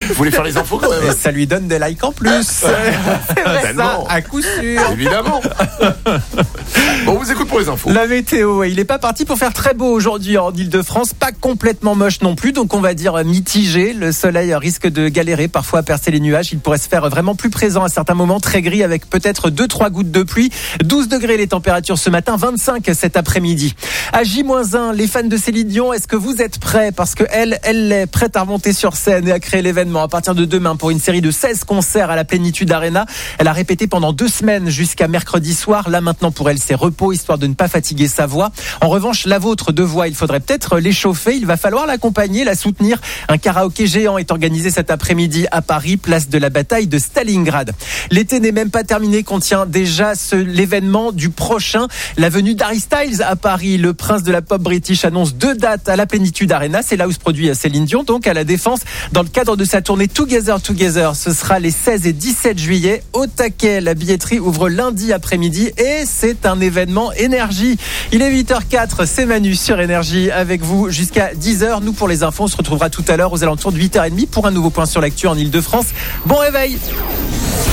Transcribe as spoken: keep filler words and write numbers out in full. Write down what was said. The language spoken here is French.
Vous voulez faire les infos quand même? Et ça lui donne des likes en plus. C'est vrai, ça, à coup sûr. Évidemment. Bon, on vous écoute pour les infos. La météo, il n'est pas parti pour faire très beau aujourd'hui en Ile-de-France, pas complètement moche non plus, donc on va dire mitigé. Le soleil risque de galérer parfois à percer les nuages. Il pourrait se faire vraiment plus présent à certains moments, très gris avec peut-être deux trois gouttes de pluie. douze degrés les températures ce matin, vingt-cinq cet après-midi. À J moins un, les fans de Céline Dion, est-ce que vous êtes prêts? Parce que elle, elle est prête à remonter sur scène et à créer l'événement à partir de demain pour une série de seize concerts à la Plénitude Arena. Elle a répété pendant deux semaines jusqu'à mercredi soir. Là maintenant pour elle c'est repos, histoire de ne pas fatiguer sa voix. En revanche, la vôtre de voix, il faudrait peut-être l'échauffer. Il va falloir l'accompagner, la soutenir. Un karaoké géant est organisé cet après-midi à Paris, place de la bataille de Stalingrad. L'été n'est même pas terminé, contient déjà ce, l'événement du prochain, la venue d'Harry Styles à Paris. Le prince de la pop british annonce deux dates à la Plénitude Arena. C'est là où se produit Céline Dion, donc à la Défense, dans le cadre de sa tournée Together Together. Ce sera les seize et dix-sept juillet. Au taquet, la billetterie ouvre lundi après-midi et c'est un événement énergie. Il est huit heures quatre, c'est Manu sur Énergie avec vous jusqu'à dix heures. Nous, pour les infos, on se retrouvera tout à l'heure aux alentours de huit heures trente pour un nouveau point sur l'actu en Ile-de-France. Bon réveil!